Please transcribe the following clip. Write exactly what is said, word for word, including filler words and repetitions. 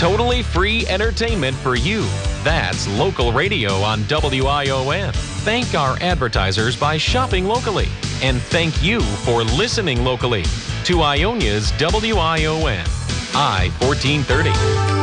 Totally free entertainment for you. That's local radio on W I O N. Thank our advertisers by shopping locally. And thank you for listening locally to Ionia's W I O N. I fourteen thirty.